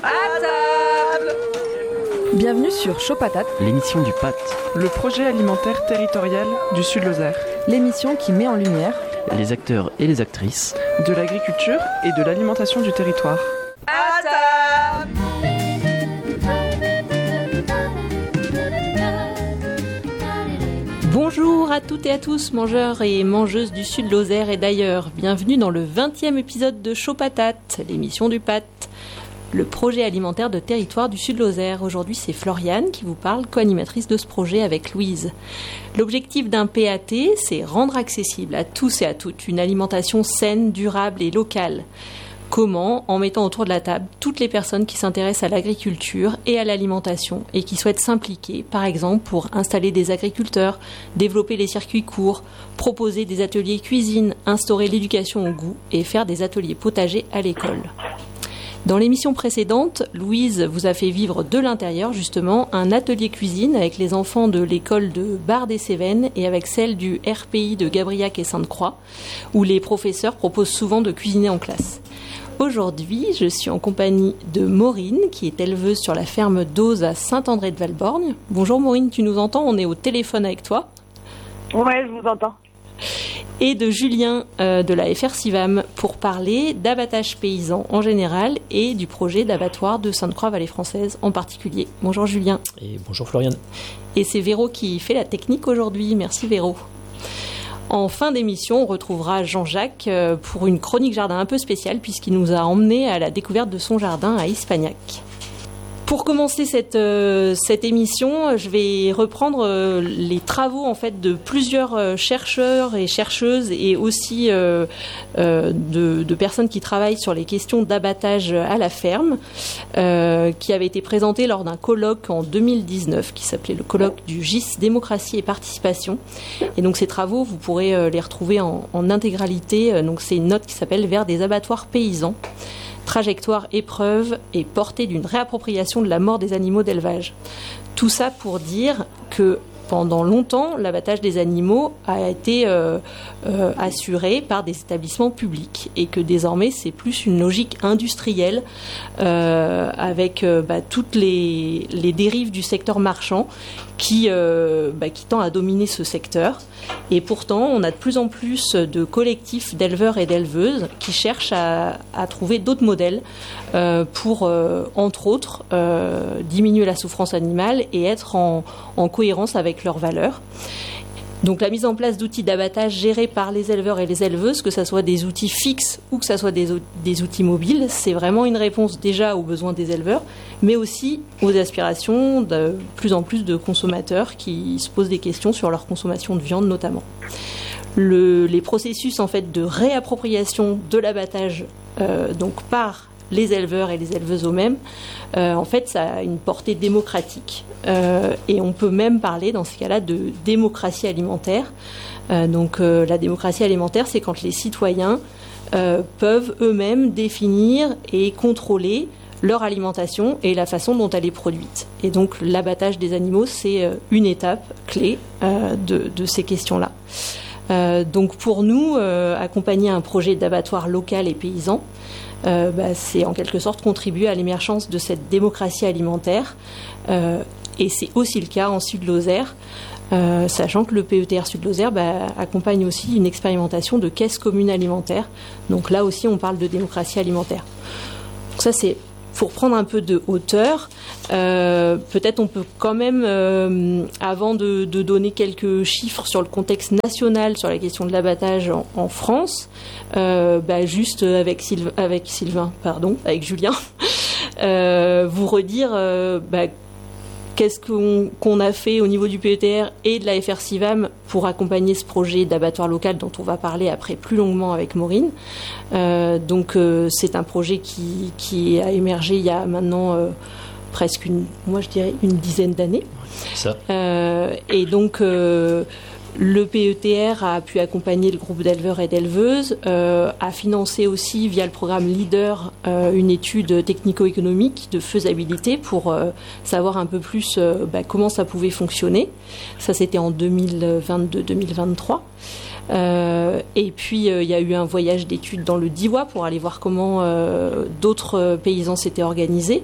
À table. Bienvenue sur Chaud Patate, l'émission du PAT, le projet alimentaire territorial du Sud-Lozère. L'émission qui met en lumière les acteurs et les actrices de l'agriculture et de l'alimentation du territoire. À table. Bonjour à toutes et à tous, mangeurs et mangeuses du Sud-Lozère et d'ailleurs. Bienvenue dans le 20e épisode de Chaud Patate, l'émission du PAT, le projet alimentaire de territoire du Sud-Lozère. Aujourd'hui, c'est Floriane qui vous parle, co-animatrice de ce projet avec Louise. L'objectif d'un PAT, c'est rendre accessible à tous et à toutes une alimentation saine, durable et locale. Comment ? En mettant autour de la table toutes les personnes qui s'intéressent à l'agriculture et à l'alimentation et qui souhaitent s'impliquer, par exemple pour installer des agriculteurs, développer les circuits courts, proposer des ateliers cuisine, instaurer l'éducation au goût et faire des ateliers potagers à l'école. Dans l'émission précédente, Louise vous a fait vivre de l'intérieur justement un atelier cuisine avec les enfants de l'école de Bar-des-Cévennes et avec celle du RPI de Gabriac et Sainte-Croix, où les professeurs proposent souvent de cuisiner en classe. Aujourd'hui, je suis en compagnie de Maureen, qui est éleveuse sur la ferme d'Oz à Saint-André-de-Valborgne. Bonjour Maureen, tu nous entends ? On est au téléphone avec toi. Ouais, je vous entends. Et de Julien de la FR-CIVAM pour parler d'abattage paysan en général et du projet d'abattoir de Sainte-Croix-Vallée Française en particulier. Bonjour Julien. Et bonjour Floriane. Et c'est Véro qui fait la technique aujourd'hui. Merci Véro. En fin d'émission, on retrouvera Jean-Jacques pour une chronique jardin un peu spéciale puisqu'il nous a emmenés à la découverte de son jardin à Ispagnac. Pour commencer cette émission, je vais reprendre les travaux en fait de plusieurs chercheurs et chercheuses et aussi de personnes qui travaillent sur les questions d'abattage à la ferme, qui avait été présenté lors d'un colloque en 2019 qui s'appelait le colloque du GIS Démocratie et Participation. Et donc ces travaux, vous pourrez les retrouver en intégralité. Donc c'est une note qui s'appelle Vers des abattoirs paysans. Trajectoire, épreuve et portée d'une réappropriation de la mort des animaux d'élevage. Tout ça pour dire que pendant longtemps, l'abattage des animaux a été assuré par des établissements publics et que désormais c'est plus une logique industrielle avec toutes les dérives du secteur marchand qui tend à dominer ce secteur. Et pourtant, on a de plus en plus de collectifs d'éleveurs et d'éleveuses qui cherchent à trouver d'autres modèles pour, entre autres, diminuer la souffrance animale et être en cohérence avec leurs valeurs. Donc la mise en place d'outils d'abattage gérés par les éleveurs et les éleveuses, que ce soit des outils fixes ou que ce soit des outils mobiles, c'est vraiment une réponse déjà aux besoins des éleveurs, mais aussi aux aspirations de plus en plus de consommateurs qui se posent des questions sur leur consommation de viande notamment. Les processus en fait de réappropriation de l'abattage donc par les éleveurs et les éleveuses eux-mêmes, en fait, ça a une portée démocratique. Et on peut même parler, dans ces cas-là, de démocratie alimentaire. La démocratie alimentaire, c'est quand les citoyens peuvent eux-mêmes définir et contrôler leur alimentation et la façon dont elle est produite. Et donc, l'abattage des animaux, c'est une étape clé de ces questions-là. Donc, pour nous, accompagner un projet d'abattoir local et paysan, c'est en quelque sorte contribuer à l'émergence de cette démocratie alimentaire et c'est aussi le cas en Sud-Lozère, sachant que le PETR Sud-Lozère accompagne aussi une expérimentation de caisse commune alimentaire. Donc là aussi on parle de démocratie alimentaire. Donc ça c'est pour prendre un peu de hauteur. Peut-être on peut quand même, avant de donner quelques chiffres sur le contexte national sur la question de l'abattage en France, juste avec Julien, vous redire qu'est-ce qu'on a fait au niveau du PETR et de la FR-CIVAM pour accompagner ce projet d'abattoir local dont on va parler après plus longuement avec Maureen. C'est un projet qui a émergé il y a maintenant presque une dizaine d'années. Ça. Et donc le PETR a pu accompagner le groupe d'éleveurs et d'éleveuses, a financé aussi via le programme LEADER une étude technico-économique de faisabilité pour savoir un peu plus comment ça pouvait fonctionner. Ça c'était en 2022-2023. Et puis il y a eu un voyage d'études dans le Diois pour aller voir comment d'autres paysans s'étaient organisés.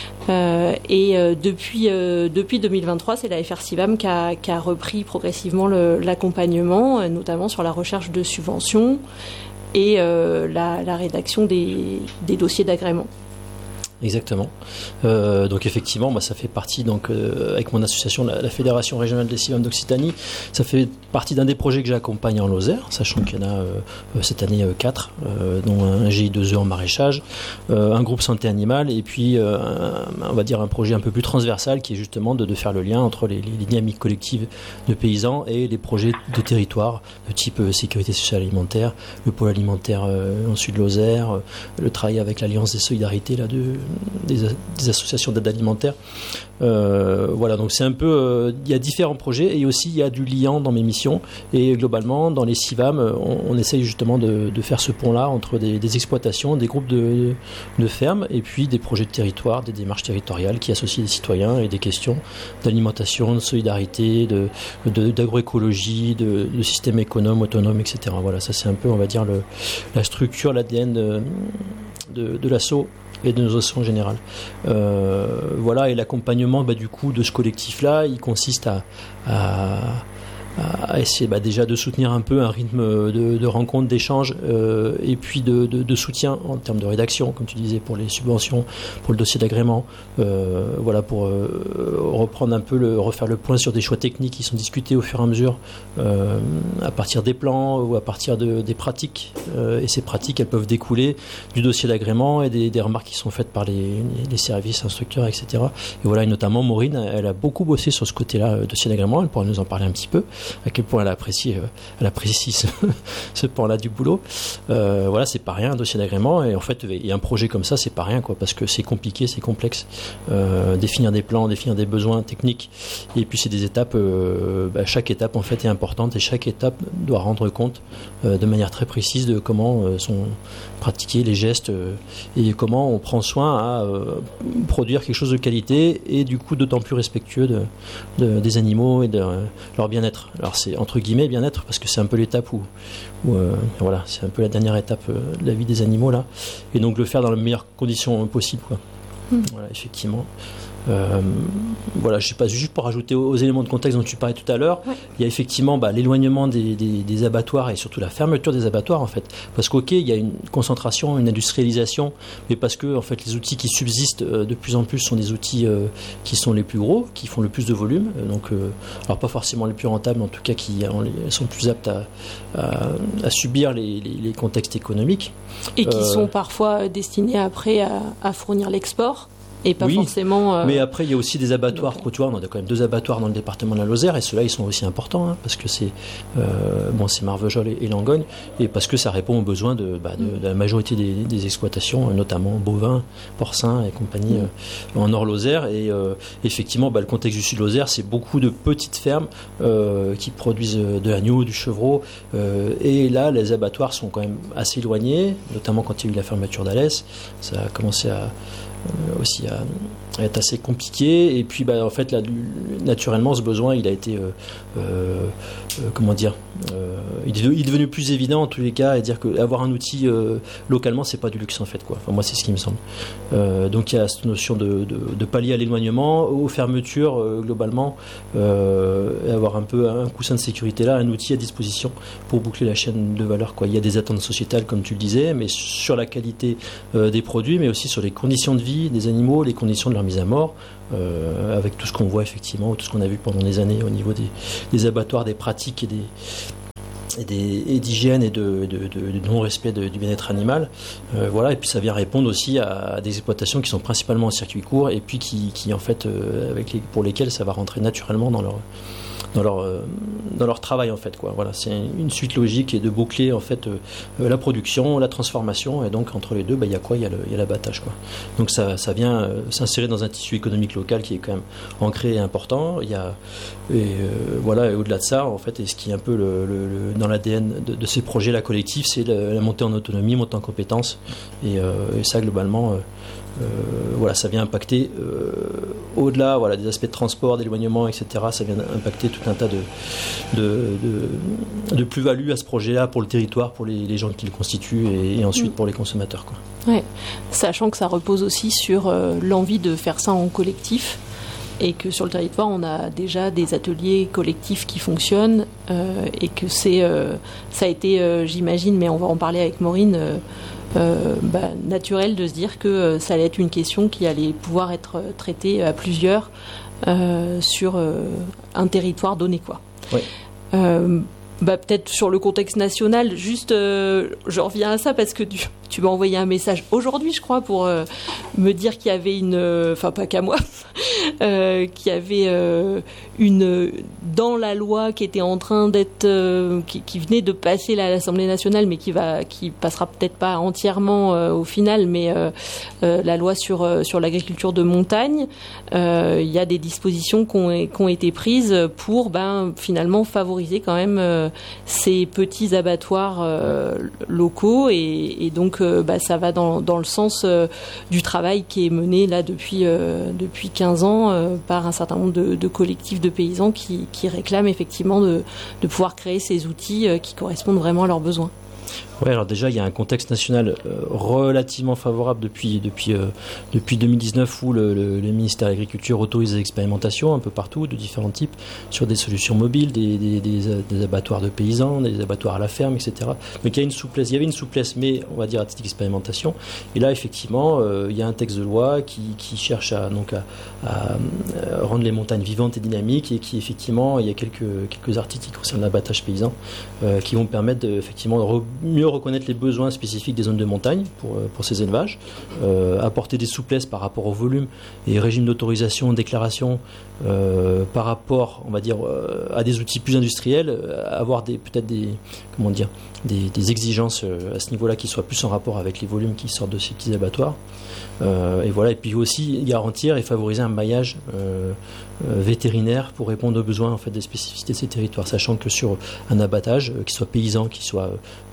Depuis 2023, c'est la FR-CIVAM qui a repris progressivement l'accompagnement, notamment sur la recherche de subventions et la rédaction des dossiers d'agrément. Exactement. Donc effectivement, ça fait partie, avec mon association, la Fédération régionale des CIVAM d'Occitanie, ça fait partie d'un des projets que j'accompagne en Lozère, sachant qu'il y en a cette année 4, dont un GI2E en maraîchage, un groupe santé animale, et puis on va dire un projet un peu plus transversal qui est justement de faire le lien entre les dynamiques collectives de paysans et les projets de territoire de type sécurité sociale alimentaire, le pôle alimentaire en Sud-Lozère, le travail avec l'Alliance des solidarités des associations d'aide alimentaire. Voilà, donc c'est un peu, il y a différents projets et aussi il y a du lien dans mes missions et globalement dans les CIVAM, on essaye justement de faire ce pont-là entre des exploitations, des groupes de fermes et puis des projets de territoire, des démarches territoriales qui associent des citoyens et des questions d'alimentation, de solidarité, d'agroécologie, de système autonome, etc. Voilà, ça c'est un peu, on va dire, la structure, l'ADN de l'ASSO et de nos associations en général. Voilà, et l'accompagnement du coup de ce collectif-là, il consiste à essayer déjà de soutenir un peu un rythme de rencontres, d'échanges et puis de soutien en termes de rédaction, comme tu disais, pour les subventions, pour le dossier d'agrément, voilà, pour reprendre un peu, refaire le point sur des choix techniques qui sont discutés au fur et à mesure à partir des plans ou à partir des pratiques, et ces pratiques elles peuvent découler du dossier d'agrément et des remarques qui sont faites par les services instructeurs, etc. Et voilà, et notamment Maureen, elle a beaucoup bossé sur ce côté-là, dossier d'agrément, elle pourra nous en parler un petit peu, à quel point elle apprécie ce pan-là du boulot. Voilà, c'est pas rien un dossier d'agrément, et en fait, il y a un projet comme ça, c'est pas rien, quoi, parce que c'est compliqué, c'est complexe. Définir des plans, définir des besoins techniques, et puis c'est des étapes. Chaque étape en fait est importante, et chaque étape doit rendre compte de manière très précise de comment sont pratiqués les gestes et comment on prend soin à produire quelque chose de qualité et du coup d'autant plus respectueux des animaux et de leur bien-être. Alors c'est entre guillemets bien-être parce que c'est un peu l'étape où voilà, c'est un peu la dernière étape de la vie des animaux là, et donc le faire dans les meilleures conditions possibles, quoi. Voilà, effectivement. Voilà, je sais pas, juste pour rajouter aux éléments de contexte dont tu parlais tout à l'heure, ouais. Il y a effectivement l'éloignement des abattoirs et surtout la fermeture des abattoirs en fait, parce il y a une concentration, une industrialisation, mais parce que en fait les outils qui subsistent de plus en plus sont des outils qui sont les plus gros, qui font le plus de volume, donc alors pas forcément les plus rentables, mais en tout cas qui sont plus aptes à subir les contextes économiques et qui sont parfois destinés après à fournir l'export. Et pas forcément. Mais après, il y a aussi des abattoirs. Tu vois, on a quand même 2 abattoirs dans le département de la Lozère, et ceux-là, ils sont aussi importants, hein, parce que c'est Marvejols et Langogne, et parce que ça répond aux besoins de la majorité des exploitations, notamment bovins, porcins et compagnie en Nord-Lozère. Et effectivement, le contexte du Sud-Lozère, c'est beaucoup de petites fermes qui produisent de l'agneau, du chevreau, et là, les abattoirs sont quand même assez éloignés, notamment quand il y a eu la fermeture d'Alès. Ça a commencé aussi à être assez compliqué, et puis en fait là, naturellement ce besoin il a été il est devenu plus évident en tous les cas, et dire qu'avoir un outil localement c'est pas du luxe en fait, quoi. Enfin, moi c'est ce qui me semble. Donc il y a cette notion de pallier à l'éloignement, aux fermetures globalement, et avoir un peu un coussin de sécurité là, un outil à disposition pour boucler la chaîne de valeur, quoi. Il y a des attentes sociétales comme tu le disais, mais sur la qualité des produits, mais aussi sur les conditions de vie des animaux, les conditions de leur mise à mort, avec tout ce qu'on voit effectivement, tout ce qu'on a vu pendant des années au niveau des abattoirs, des pratiques et d'hygiène et de non-respect du bien-être animal. Voilà, et puis ça vient répondre aussi à des exploitations qui sont principalement en circuit court, et puis qui en fait pour lesquelles ça va rentrer naturellement dans leur travail en fait, quoi. Voilà, c'est une suite logique et de boucler en fait la production, la transformation, et donc entre les deux il y a quoi, il y a l'abattage, quoi. Donc ça vient s'insérer dans un tissu économique local qui est quand même ancré et important. Il y a voilà, et au-delà de ça en fait, et ce qui est un peu dans l'ADN de ces projets là collectifs, c'est la montée en autonomie, montée en compétences, et ça globalement voilà, ça vient impacter au-delà, voilà, des aspects de transport, d'éloignement, etc. Ça vient impacter tout un tas de plus-value à ce projet-là pour le territoire, pour les gens qui le constituent et ensuite pour les consommateurs, quoi. Ouais. Sachant que ça repose aussi sur l'envie de faire ça en collectif. Et que sur le territoire, on a déjà des ateliers collectifs qui fonctionnent et que ça a été, j'imagine, mais on va en parler avec Maureen, naturel de se dire que ça allait être une question qui allait pouvoir être traitée à plusieurs sur un territoire donné, quoi. Oui. Peut-être sur le contexte national, juste, je reviens à ça parce que tu m'as envoyé un message aujourd'hui, je crois, pour me dire qu'il y avait enfin pas qu'à moi, qu'il y avait dans la loi qui était en train d'être, qui venait de passer à l'Assemblée nationale, mais qui passera peut-être pas entièrement au final, mais la loi sur l'agriculture de montagne, il y a des dispositions qui ont été prises pour finalement favoriser quand même ces petits abattoirs locaux et donc ça va dans le sens du travail qui est mené là depuis 15 ans par un certain nombre de collectifs de paysans qui réclament effectivement de pouvoir créer ces outils qui correspondent vraiment à leurs besoins. Oui, alors déjà, il y a un contexte national relativement favorable depuis 2019 où le ministère de l'Agriculture autorise des expérimentations un peu partout, de différents types, sur des solutions mobiles, des abattoirs de paysans, des abattoirs à la ferme, etc. Donc il y avait une souplesse, mais on va dire à titre d'expérimentation. Et là, effectivement, il y a un texte de loi qui cherche à rendre les montagnes vivantes et dynamiques et qui, effectivement, il y a quelques articles qui concernent l'abattage paysan qui vont permettre effectivement de mieux reconnaître les besoins spécifiques des zones de montagne pour ces élevages, apporter des souplesses par rapport au volume et régime d'autorisation, déclaration par rapport, on va dire, à des outils plus industriels, avoir peut-être des exigences à ce niveau-là qui soient plus en rapport avec les volumes qui sortent de ces petits abattoirs. Et voilà, et puis aussi garantir et favoriser un maillage vétérinaire pour répondre aux besoins en fait des spécificités de ces territoires, sachant que sur un abattage, qu'il soit paysan, qu'il soit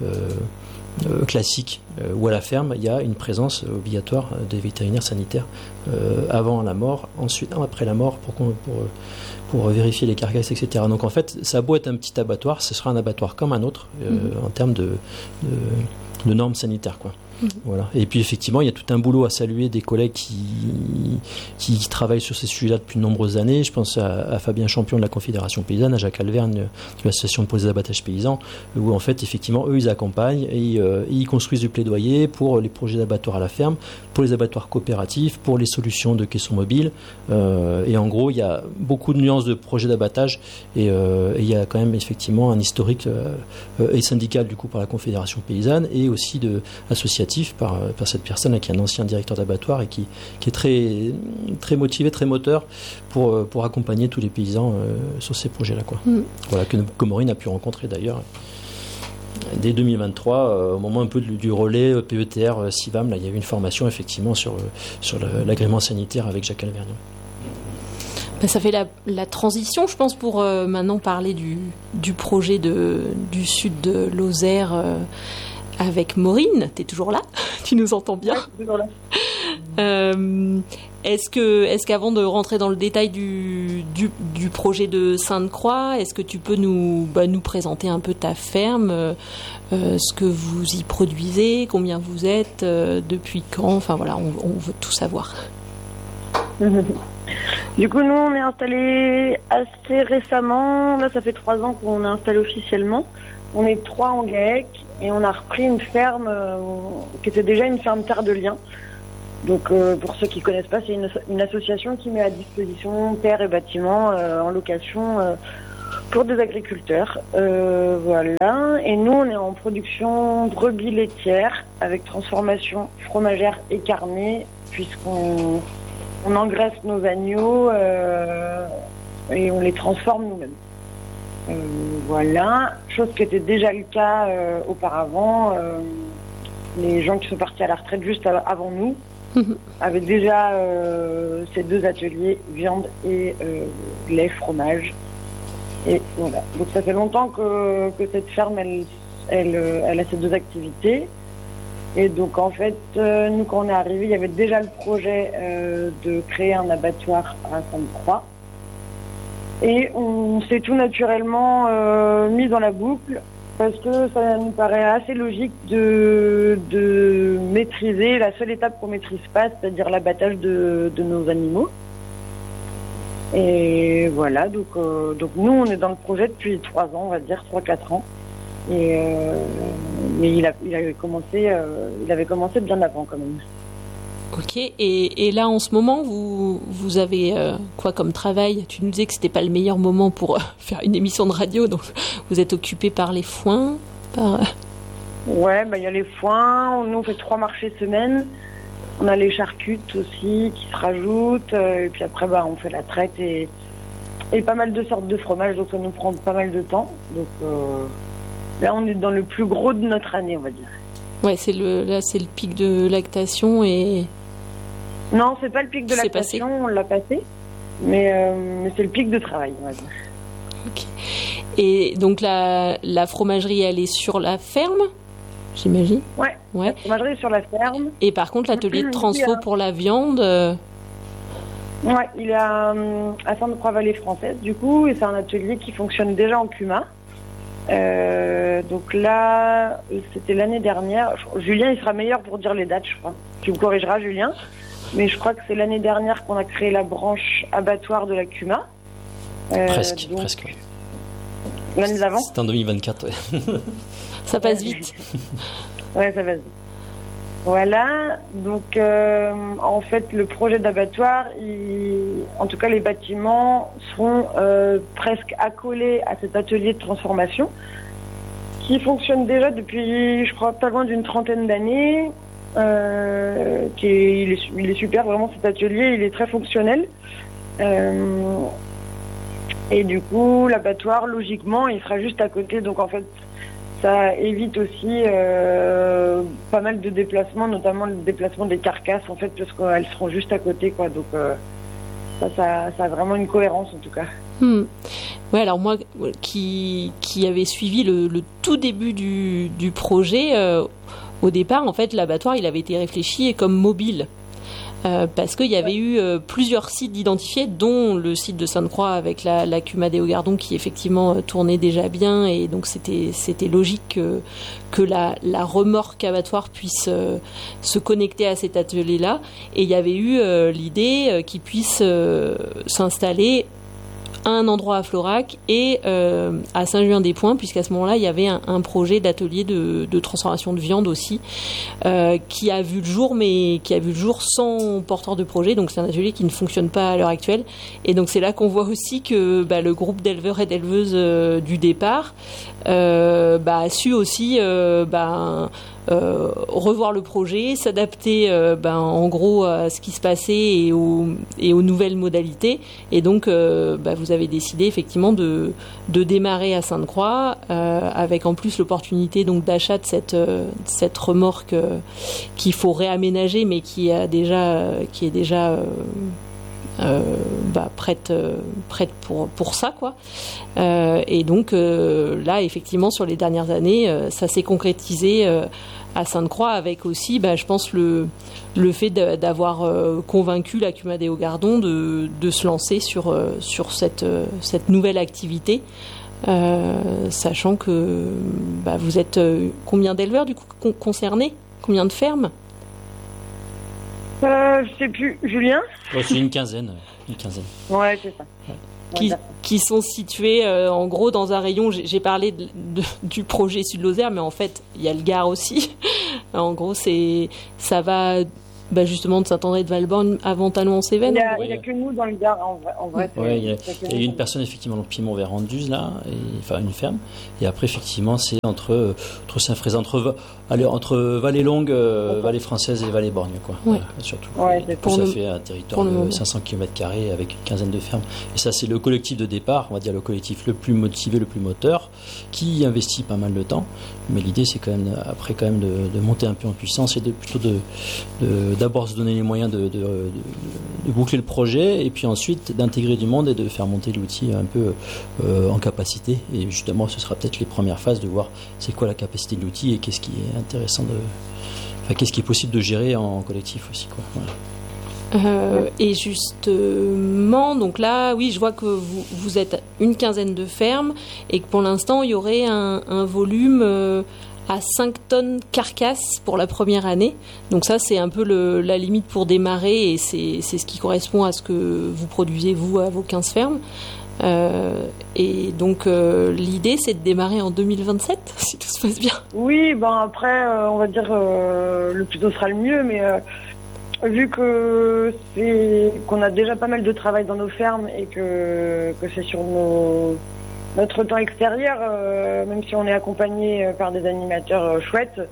classique ou à la ferme, il y a une présence obligatoire des vétérinaires sanitaires avant la mort, ensuite après la mort pour vérifier les carcasses, etc. Donc en fait, ça a beau être un petit abattoir, ce sera un abattoir comme un autre en termes de normes sanitaires, quoi. Voilà. Et puis effectivement, il y a tout un boulot à saluer des collègues qui travaillent sur ces sujets-là depuis de nombreuses années. Je pense à Fabien Champion de la Confédération Paysanne, à Jacques Alvergne de l'Association pour les abattages paysans, où en fait, effectivement, eux, ils accompagnent et ils construisent du plaidoyer pour les projets d'abattoirs à la ferme, pour les abattoirs coopératifs, pour les solutions de caissons mobiles. Et en gros, il y a beaucoup de nuances de projets d'abattage et il y a quand même effectivement un historique et syndical du coup par la Confédération Paysanne et aussi associatif par cette personne qui est un ancien directeur d'abattoir et qui est très, très motivé, très moteur pour accompagner tous les paysans sur ces projets-là, quoi. Voilà, que Maureen a pu rencontrer d'ailleurs dès 2023, au moment un peu du relais PETR CIVAM, là, il y a eu une formation effectivement sur l'agrément sanitaire avec Jacques Alvergne. Ça fait la transition, je pense, pour maintenant parler du projet du sud de Lozère avec Maureen. T'es toujours là? Tu nous entends bien? Oui, toujours là. Est-ce qu'avant de rentrer dans le détail du projet de Sainte-Croix, est-ce que tu peux nous présenter un peu ta ferme, ce que vous y produisez, combien vous êtes, depuis quand? Enfin voilà, on veut tout savoir. Du coup, nous, on est installés assez récemment. Là, ça fait 3 ans qu'on est installé officiellement. On est 3 en GAEC et on a repris une ferme qui était déjà une ferme Terre de Liens. Donc, pour ceux qui connaissent pas, c'est une association qui met à disposition terres et bâtiments en location pour des agriculteurs. Voilà. Et nous, on est en production brebis laitière avec transformation fromagère et carnée, puisqu'on engraisse nos agneaux et on les transforme nous-mêmes. Voilà, chose qui était déjà le cas auparavant. Les gens qui sont partis à la retraite juste avant nous avaient déjà ces 2 ateliers, viande et lait, fromage. Et voilà. Donc ça fait longtemps que cette ferme, elle a ces 2 activités. Et donc en fait, nous quand on est arrivé, il y avait déjà le projet de créer un abattoir à Sainte-Croix. Et on s'est tout naturellement mis dans la boucle parce que ça nous paraît assez logique de maîtriser la seule étape qu'on maîtrise pas, c'est-à-dire l'abattage de nos animaux. Et voilà, donc nous on est dans le projet depuis 3 ans, on va dire 3-4 ans. Et mais il avait commencé bien avant quand même. Ok, et là en ce moment vous avez quoi comme travail? Tu nous disais que c'était pas le meilleur moment pour faire une émission de radio, donc vous êtes occupé par les foins, Ouais, il y a les foins, nous on fait 3 marchés semaine, on a les charcutes aussi qui se rajoutent, et puis après on fait la traite et pas mal de sortes de fromages, donc ça nous prend pas mal de temps. Donc là on est dans le plus gros de notre année, on va dire. Ouais, c'est le pic de lactation et... Non, c'est pas le pic de lactation, on l'a passé, mais c'est le pic de travail, on va dire. Ok. Et donc la fromagerie, elle est sur la ferme, j'imagine? Ouais. La fromagerie est sur la ferme. Et par contre, l'atelier de transfo pour la viande... Ouais, il est à Sainte-Croix-Vallée française, du coup, et c'est un atelier qui fonctionne déjà en CUMA. Donc là, c'était l'année dernière. Julien, il sera meilleur pour dire les dates, je crois. Tu me corrigeras, Julien. Mais je crois que c'est l'année dernière qu'on a créé la branche abattoir de la CUMA. Presque. L'année d'avant. C'est en 2024, ouais. Ça passe vite. Ouais, ça passe vite. Voilà. Donc, en fait, le projet d'abattoir, en tout cas, les bâtiments seront presque accolés à cet atelier de transformation qui fonctionne déjà depuis, je crois, pas loin d'une 30aine d'années. Il est super, vraiment, cet atelier, il est très fonctionnel. Et du coup, l'abattoir, logiquement, il sera juste à côté. Donc, en fait, ça évite aussi pas mal de déplacements, notamment le déplacement des carcasses, en fait, parce qu'elles seront juste à côté, quoi. Donc, ça a vraiment une cohérence, en tout cas. Ouais, alors moi, qui avait suivi le tout début du projet, au départ, en fait, l'abattoir, il avait été réfléchi comme mobile. Parce qu'il y avait eu plusieurs sites identifiés, dont le site de Sainte-Croix avec la CUMA des Hauts-Gardons qui effectivement tournait déjà bien, et donc c'était logique que la remorque abattoir puisse se connecter à cet atelier-là. Et il y avait eu l'idée qu'il puisse s'installer à un endroit à Florac et à Saint-Julien-des-Points, puisqu'à ce moment-là, il y avait un projet d'atelier de transformation de viande aussi, qui a vu le jour, mais qui a vu le jour sans porteur de projet. Donc c'est un atelier qui ne fonctionne pas à l'heure actuelle. Et donc c'est là qu'on voit aussi que le groupe d'éleveurs et d'éleveuses du départ a su aussi revoir le projet, s'adapter en gros à ce qui se passait et aux nouvelles modalités. Et donc vous avez décidé effectivement de démarrer à Sainte-Croix avec en plus l'opportunité donc d'achat de cette remorque qu'il faut réaménager, mais qui est déjà prête pour ça, quoi. Et donc là effectivement sur les dernières années ça s'est concrétisé à Sainte-Croix avec aussi je pense le fait d'avoir convaincu la CUMA des Hauts-Gardons de se lancer sur cette nouvelle activité, sachant que vous êtes combien d'éleveurs du coup concernés, combien de fermes? Je sais plus, Julien. C'est une quinzaine. Ouais, c'est ça. Qui sont situés en gros dans un rayon, j'ai parlé du projet Sud-Lozère, mais en fait il y a le Gard aussi. En gros ça va justement de Saint-André de Valborgne avant Talon-en-Cévennes. Il n'y a que nous dans le Gard en vrai. Il y a une personne effectivement dans le Piémont vers Anduze là, une ferme. Et après effectivement c'est entre Saint-Frézin, entre Vallée Longue, Vallée Française et Vallée Borgne, quoi. Surtout. Ouais, ça fait un territoire de 500 km² avec une quinzaine de fermes. Et ça c'est le collectif de départ, on va dire le collectif le plus motivé, le plus moteur, qui investit pas mal de temps. Mais l'idée c'est quand même après de monter un peu en puissance et d'abord se donner les moyens de boucler le projet, et puis ensuite d'intégrer du monde et de faire monter l'outil un peu en capacité. Et justement, ce sera peut-être les premières phases de voir c'est quoi la capacité de l'outil et qu'est-ce qui est intéressant qu'est-ce qui est possible de gérer en collectif aussi, quoi. Voilà. Et justement, donc là, oui, je vois que vous êtes une quinzaine de fermes et que pour l'instant, il y aurait un volume à 5 tonnes carcasses pour la première année. Donc ça, c'est un peu la limite pour démarrer et c'est ce qui correspond à ce que vous produisez, vous, à vos 15 fermes. Et donc, l'idée, c'est de démarrer en 2027, si tout se passe bien. Oui, après, on va dire le plus tôt sera le mieux, mais... vu qu'on a déjà pas mal de travail dans nos fermes et que c'est sur notre temps extérieur, même si on est accompagné par des animateurs chouettes,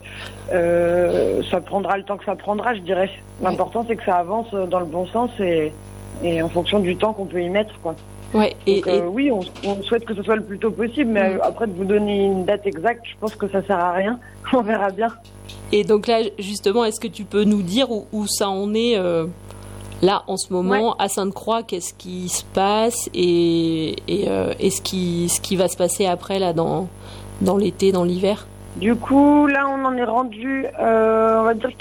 ça prendra le temps que ça prendra, je dirais. L'important, c'est que ça avance dans le bon sens et en fonction du temps qu'on peut y mettre, quoi. Ouais, oui, on souhaite que ce soit le plus tôt possible, mais après de vous donner une date exacte, je pense que ça sert à rien. On verra bien. Et donc là, justement, est-ce que tu peux nous dire où ça en est là en ce moment à Sainte-Croix? Qu'est-ce qui se passe et ce qui va se passer après là dans l'été, dans l'hiver? Du coup, là, on en est rendu. On va dire qu'il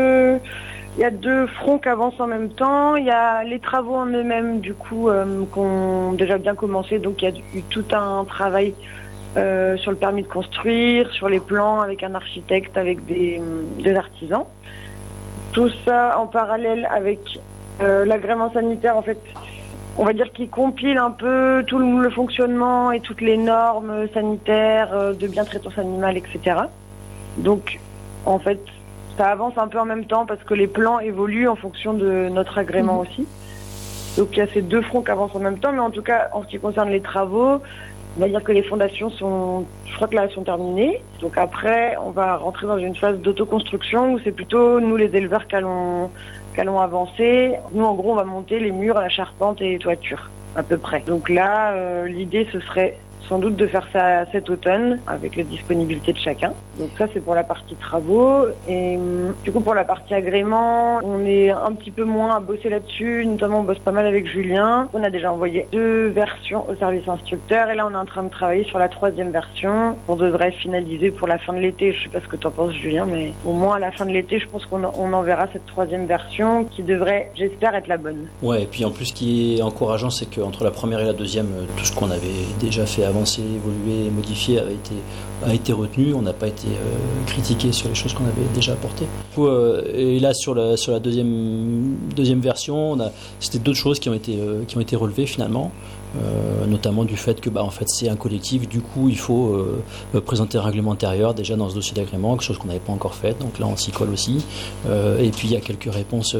y a deux fronts qui avancent en même temps. Il y a les travaux en eux-mêmes, du coup, qui ont déjà bien commencé. Donc, il y a eu tout un travail sur le permis de construire, sur les plans, avec un architecte, avec des artisans. Tout ça en parallèle avec l'agrément sanitaire, en fait, on va dire qu'il compile un peu tout le fonctionnement et toutes les normes sanitaires de bientraitance animale, etc. Donc, en fait, ça avance un peu en même temps parce que les plans évoluent en fonction de notre agrément aussi. Donc il y a ces deux fronts qui avancent en même temps, mais en tout cas, en ce qui concerne les travaux, on va dire que les fondations je crois que là, elles sont terminées. Donc après, on va rentrer dans une phase d'autoconstruction où c'est plutôt nous, les éleveurs, qui allons avancer. Nous, en gros, on va monter les murs, la charpente et les toitures, à peu près. Donc là, l'idée, ce serait sans doute de faire ça cet automne avec les disponibilités de chacun. Donc ça, c'est pour la partie travaux. Et du coup, pour la partie agrément, on est un petit peu moins à bosser là-dessus. Notamment, on bosse pas mal avec Julien. On a déjà envoyé 2 versions au service instructeur. Et là, on est en train de travailler sur la 3e version. On devrait finaliser pour la fin de l'été. Je sais pas ce que t'en penses, Julien, mais au moins à la fin de l'été, je pense qu'on enverra cette 3e version qui devrait, j'espère, être la bonne. Ouais, et puis en plus, ce qui est encourageant, c'est qu'entre la première et la deuxième, tout ce qu'on avait déjà fait avancer, évoluer, modifier a été retenu. On n'a pas été critiqué sur les choses qu'on avait déjà apportées. Et là, sur la deuxième version, c'était d'autres choses qui ont été relevées finalement. Notamment du fait que en fait c'est un collectif, du coup il faut présenter un règlement intérieur déjà dans ce dossier d'agrément, quelque chose qu'on n'avait pas encore fait, donc là on s'y colle aussi, et puis il y a quelques réponses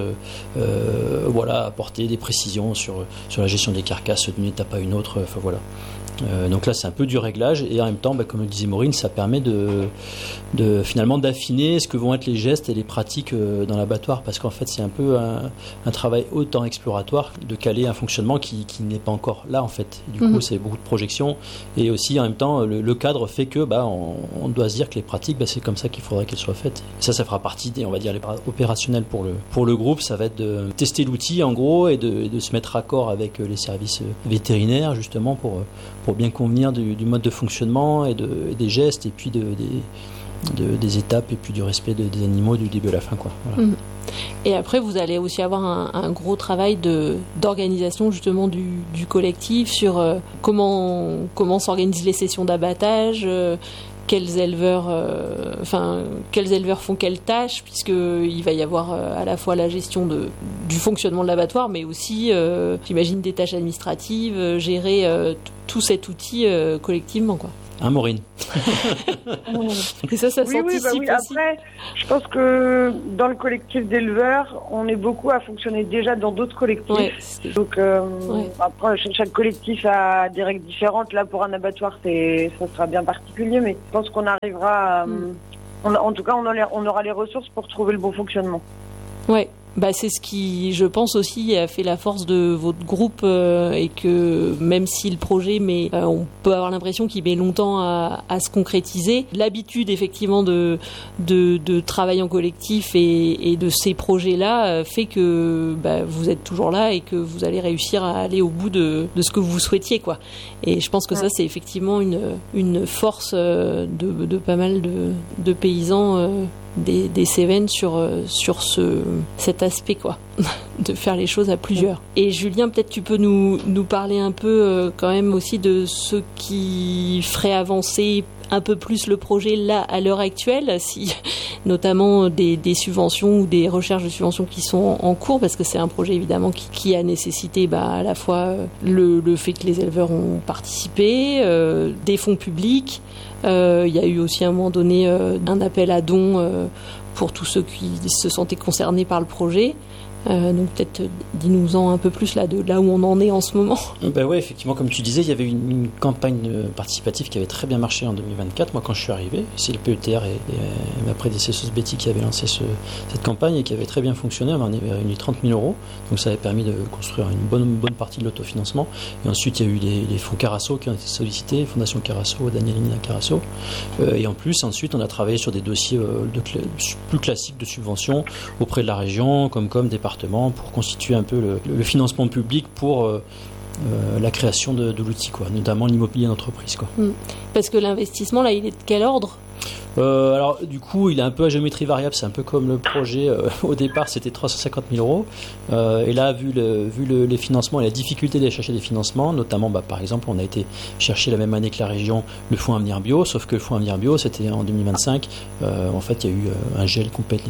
à apporter, des précisions sur la gestion des carcasses d'une étape à une autre, enfin voilà. Donc là c'est un peu du réglage et en même temps comme le disait Maureen, ça permet de finalement d'affiner ce que vont être les gestes et les pratiques dans l'abattoir, parce qu'en fait c'est un peu un travail autant exploratoire de caler un fonctionnement qui n'est pas encore là en fait. Du coup c'est beaucoup de projections et aussi en même temps le cadre fait que on doit se dire que les pratiques c'est comme ça qu'il faudrait qu'elles soient faites. Et ça fera partie des, on va dire, les opérationnels pour le groupe, ça va être de tester l'outil en gros et de se mettre raccord avec les services vétérinaires justement pour bien convenir du mode de fonctionnement et des gestes et puis des étapes et puis du respect des animaux du début à la fin, quoi. Voilà. Et après vous allez aussi avoir un gros travail d'organisation justement du collectif sur comment s'organisent les sessions d'abattage, quels éleveurs font quelles tâches, puisqu'il va y avoir à la fois la gestion du fonctionnement de l'abattoir, mais aussi, j'imagine, des tâches administratives, gérer tout cet outil collectivement, quoi. Maureen. Et ça s'anticipe aussi. Après, je pense que dans le collectif d'éleveurs, on est beaucoup à fonctionner déjà dans d'autres collectifs. Donc, après, chaque collectif a des règles différentes. Là, pour un abattoir, ça sera bien particulier, mais je pense qu'on arrivera en tout cas, on aura les ressources pour trouver le bon fonctionnement. Ouais. C'est ce qui, je pense aussi, a fait la force de votre groupe et que même si le projet, on peut avoir l'impression qu'il met longtemps à se concrétiser. L'habitude effectivement de travailler en collectif et de ces projets-là fait que vous êtes toujours là et que vous allez réussir à aller au bout de ce que vous souhaitiez, quoi. Et je pense que ça c'est effectivement une force de pas mal de paysans des Cévennes sur cet aspect, quoi, de faire les choses à plusieurs. Et Julien, peut-être tu peux nous parler un peu quand même aussi de ce qui ferait avancer un peu plus le projet là à l'heure actuelle, si notamment des subventions ou des recherches de subventions qui sont en cours, parce que c'est un projet évidemment qui a nécessité à la fois le fait que les éleveurs ont participé, des fonds publics. Il y a eu aussi à un moment donné un appel à dons pour tous ceux qui se sentaient concernés par le projet. Donc peut-être dis-nous-en un peu plus de là où on en est en ce moment. Ouais, effectivement, comme tu disais, il y avait une campagne participative qui avait très bien marché en 2024. Moi, quand je suis arrivé, c'est le PETR et ma prédécesseuse Betty qui avait lancé cette campagne et qui avait très bien fonctionné. On avait réuni 30 000 €, donc ça avait permis de construire une bonne partie de l'autofinancement. Et ensuite, il y a eu les fonds Carasso qui ont été sollicités, Fondation Carasso, Danielina Carasso. Et en plus, ensuite, on a travaillé sur des dossiers plus classiques de subventions auprès de la région, comme département, pour constituer un peu le financement public pour la création de l'outil, notamment l'immobilier d'entreprise. Parce que l'investissement, là, il est de quel ordre ? Alors du coup il est un peu à géométrie variable, c'est un peu comme le projet au départ c'était 350 000 €, et là vu les financements et la difficulté d'aller chercher des financements, notamment par exemple on a été chercher la même année que la région le fonds Avenir Bio, sauf que le fonds Avenir Bio c'était en 2025, en fait il y a eu un gel complet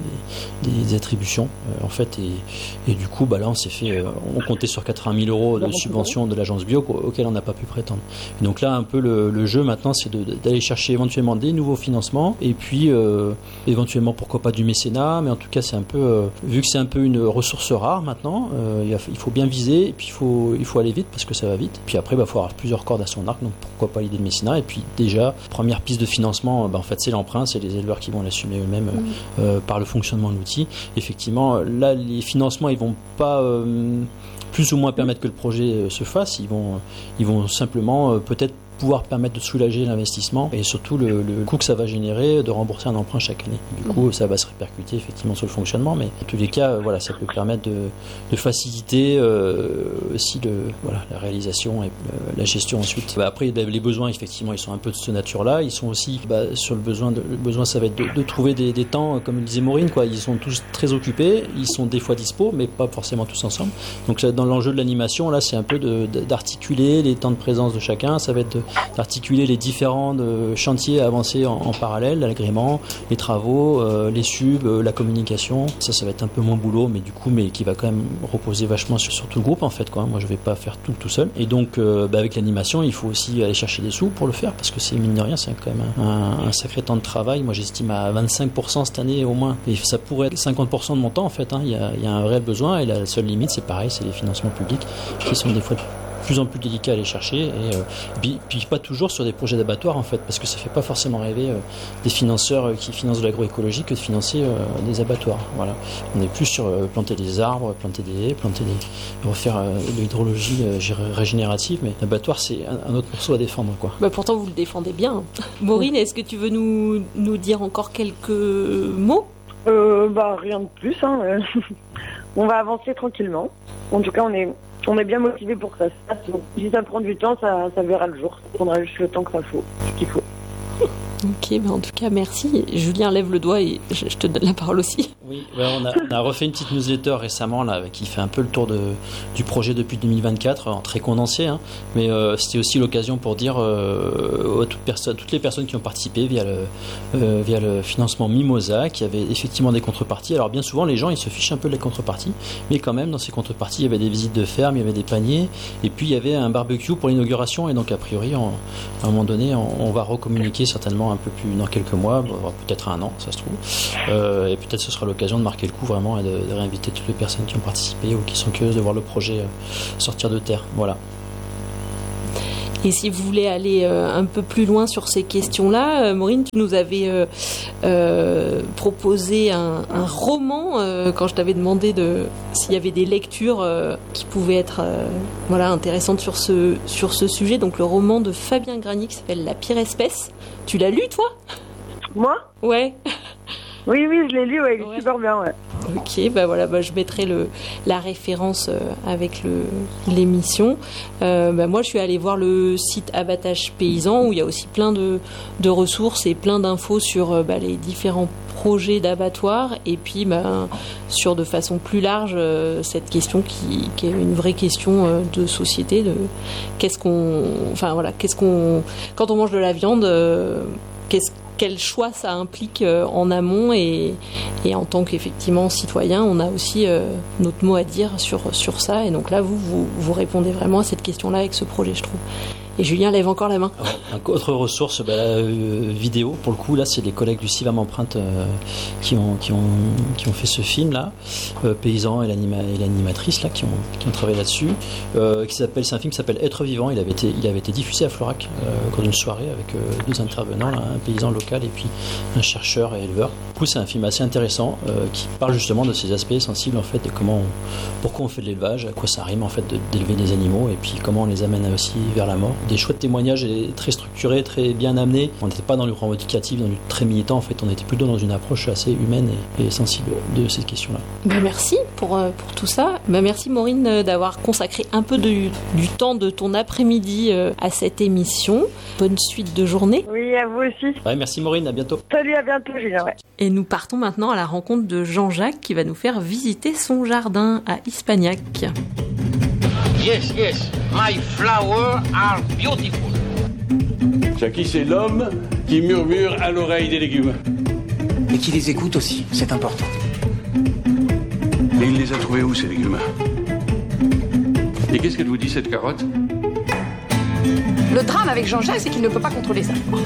des attributions en fait, et du coup là on s'est fait, on comptait sur 80 000 € de subventions de l'agence bio auquel on n'a pas pu prétendre, et donc là un peu le jeu maintenant c'est d'aller chercher éventuellement des nouveaux financements, et puis éventuellement pourquoi pas du mécénat, mais en tout cas c'est un peu vu que c'est un peu une ressource rare maintenant, il faut bien viser, et puis il faut aller vite parce que ça va vite, puis après il faut avoir plusieurs cordes à son arc, donc pourquoi pas l'idée de mécénat, et puis déjà première piste de financement en fait c'est l'emprunt, c'est les éleveurs qui vont l'assumer eux-mêmes par le fonctionnement de l'outil. Effectivement là les financements ils vont pas plus ou moins permettre que le projet se fasse, ils vont simplement peut-être pouvoir permettre de soulager l'investissement et surtout le coût que ça va générer de rembourser un emprunt chaque année. Du coup, ça va se répercuter effectivement sur le fonctionnement, mais en tous les cas, ça peut permettre de faciliter aussi la réalisation et la gestion ensuite. Après, les besoins, effectivement, ils sont un peu de cette nature-là. Ils sont aussi sur le besoin. Le besoin, ça va être de trouver des temps, comme le disait Maureen, Ils sont tous très occupés, ils sont des fois dispo, mais pas forcément tous ensemble. Donc, dans l'enjeu de l'animation, là, c'est un peu d'articuler les temps de présence de chacun. Ça va être d'articuler les différents chantiers avancés en parallèle, l'agrément, les travaux, les subs, la communication. Ça va être un peu mon boulot, mais qui va quand même reposer vachement sur tout le groupe en fait. Moi, je vais pas faire tout seul. Et donc, avec l'animation, il faut aussi aller chercher des sous pour le faire, parce que c'est mine de rien, c'est quand même un sacré temps de travail. Moi, j'estime à 25% cette année au moins. Et ça pourrait être 50% de mon temps en fait. Il y a un réel besoin, et la seule limite, c'est pareil, c'est les financements publics qui sont des fois plus en plus délicat à aller chercher, et puis pas toujours sur des projets d'abattoirs en fait, parce que ça fait pas forcément rêver des financeurs qui financent de l'agroécologie que de financer des abattoirs. Voilà, on est plus sur planter des arbres, planter des haies, refaire de l'hydrologie régénérative, mais l'abattoir c'est un autre morceau à défendre Pourtant vous le défendez bien. Maureen, est-ce que tu veux nous dire encore quelques mots? Rien de plus. On va avancer tranquillement. En tout cas, on est bien motivé pour que ça se passe. Donc, si ça prend du temps, ça verra le jour. Ça prendra juste le temps qu'il faut. Ok, en tout cas, merci. Julien lève le doigt et je te donne la parole aussi. Oui, on a refait une petite newsletter récemment qui fait un peu le tour du projet depuis 2024, en très condensé, mais c'était aussi l'occasion pour dire à toutes les personnes qui ont participé via le financement Mimosa, qui avait effectivement des contreparties. Alors bien souvent les gens ils se fichent un peu de la contrepartie, mais quand même dans ces contreparties il y avait des visites de ferme, il y avait des paniers, et puis il y avait un barbecue pour l'inauguration, et donc a priori à un moment donné on va recommuniquer certainement un peu plus dans quelques mois, peut-être un an ça se trouve, et peut-être ce sera l'occasion de marquer le coup vraiment et de réinviter toutes les personnes qui ont participé ou qui sont curieuses de voir le projet sortir de terre. Voilà. Et si vous voulez aller un peu plus loin sur ces questions-là, Maureen, tu nous avais proposé un roman quand je t'avais demandé s'il y avait des lectures qui pouvaient être intéressantes sur ce sujet. Donc le roman de Fabien Grani qui s'appelle La pire espèce. Tu l'as lu, toi ? Moi ? Ouais. Oui, je l'ai lu, il est super bien, ouais. Ok, je mettrai la référence avec l'émission. Moi, je suis allée voir le site Abattage Paysan où il y a aussi plein de ressources et plein d'infos sur les différents projets d'abattoirs et puis sur de façon plus large cette question qui est une vraie question de société de quand on mange de la viande quel choix ça implique en amont et en tant qu'effectivement citoyen, on a aussi notre mot à dire sur ça. Et donc là, vous répondez vraiment à cette question-là avec ce projet, je trouve. Et Julien lève encore la main. Autre ressource, vidéo. Pour le coup, là, c'est des collègues du CIVAM Empreinte qui ont fait ce film-là, Paysan et l'animatrice là, qui ont travaillé là-dessus. C'est un film qui s'appelle Être vivant. Il avait été diffusé à Florac au cours d'une soirée avec deux intervenants, là, un paysan local et puis un chercheur et éleveur. Du coup, c'est un film assez intéressant qui parle justement de ces aspects sensibles en fait, de pourquoi on fait de l'élevage, à quoi ça rime en fait d'élever des animaux et puis comment on les amène aussi vers la mort. Des chouettes témoignages très structurés, très bien amenés. On n'était pas dans le revendicatif, dans le très militant. En fait, on était plutôt dans une approche assez humaine et sensible de cette question-là. Merci pour tout ça. Merci Maureen d'avoir consacré un peu du temps de ton après-midi à cette émission. Bonne suite de journée. Oui, à vous aussi. Ouais, merci Maureen, à bientôt. Salut, à bientôt Julien. Ouais. Et nous partons maintenant à la rencontre de Jean-Jacques qui va nous faire visiter son jardin à Ispagnac. Yes, my flowers are beautiful. Jackie, c'est l'homme qui murmure à l'oreille des légumes. Et qui les écoute aussi, c'est important. Et il les a trouvés où, ces légumes? Et qu'est-ce qu'elle vous dit, cette carotte? Le drame avec Jean-Jacques, c'est qu'il ne peut pas contrôler sa force.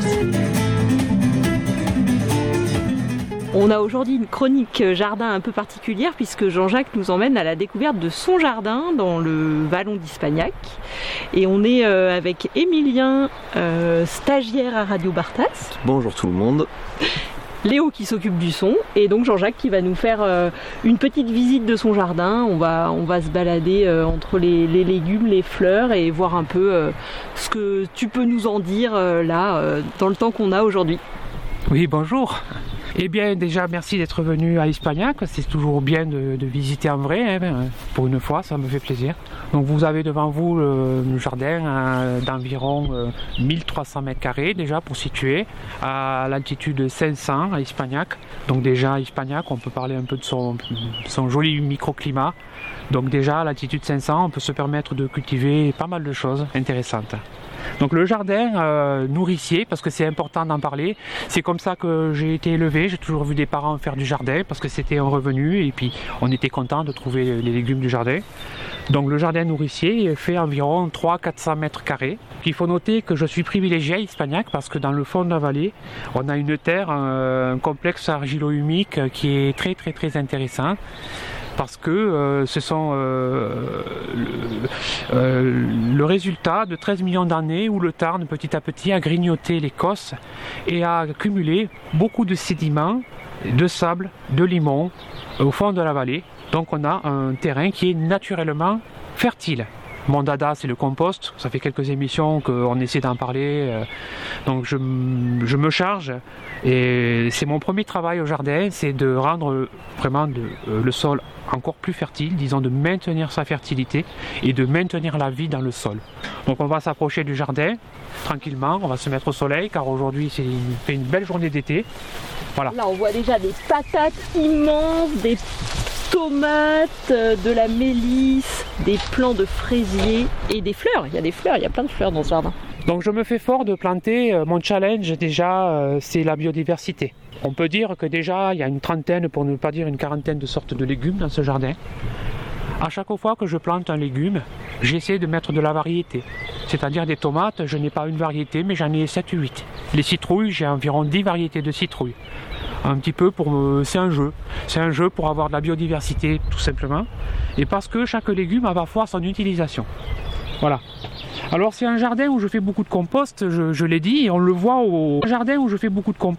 On a aujourd'hui une chronique jardin un peu particulière puisque Jean-Jacques nous emmène à la découverte de son jardin dans le vallon d'Ispagnac. Et on est avec Émilien, stagiaire à Radio Bartas. Bonjour tout le monde. Léo qui s'occupe du son et donc Jean-Jacques qui va nous faire une petite visite de son jardin. On va se balader entre les légumes, les fleurs et voir un peu ce que tu peux nous en dire dans le temps qu'on a aujourd'hui. Oui, bonjour. Eh bien, déjà, merci d'être venu à Ispagnac. C'est toujours bien de visiter en vrai. Pour une fois, ça me fait plaisir. Donc, vous avez devant vous le jardin d'environ 1300 m2 déjà pour situer à l'altitude 500 à Ispagnac. Donc, déjà, à Ispagnac, on peut parler un peu de son joli microclimat. Donc, déjà, à l'altitude 500, on peut se permettre de cultiver pas mal de choses intéressantes. Donc le jardin nourricier, parce que c'est important d'en parler, c'est comme ça que j'ai été élevé, j'ai toujours vu des parents faire du jardin parce que c'était un revenu et puis on était content de trouver les légumes du jardin. Donc le jardin nourricier fait environ 300-400 m2. Il faut noter que je suis privilégié à Ispagnac parce que dans le fond de la vallée, on a une terre, un complexe argilo-humique qui est très très très intéressant. Parce que ce sont le résultat de 13 millions d'années où le Tarn petit à petit a grignoté l'Écosse et a accumulé beaucoup de sédiments, de sable, de limon au fond de la vallée. Donc on a un terrain qui est naturellement fertile. Mon dada, c'est le compost. Ça fait quelques émissions qu'on essaie d'en parler. Donc je me charge. Et c'est mon premier travail au jardin, c'est de rendre vraiment le sol encore plus fertile, disons de maintenir sa fertilité et de maintenir la vie dans le sol. Donc on va s'approcher du jardin tranquillement, on va se mettre au soleil car aujourd'hui fait une belle journée d'été. Voilà. Là on voit déjà des patates immenses, des tomates, de la mélisse, des plants de fraisiers et des fleurs. Il y a des fleurs, il y a plein de fleurs dans ce jardin. Donc je me fais fort de planter, mon challenge déjà c'est la biodiversité. On peut dire que déjà il y a une trentaine, pour ne pas dire une quarantaine de sortes de légumes dans ce jardin. À chaque fois que je plante un légume, j'essaie de mettre de la variété. C'est-à-dire des tomates, je n'ai pas une variété mais j'en ai 7 ou 8. Les citrouilles, j'ai environ 10 variétés de citrouilles. Un petit peu c'est un jeu. C'est un jeu pour avoir de la biodiversité tout simplement. Et parce que chaque légume a parfois son utilisation. Voilà. Alors c'est un jardin où je fais beaucoup de compost, je l'ai dit, et on le voit au jardin où je fais beaucoup de compost.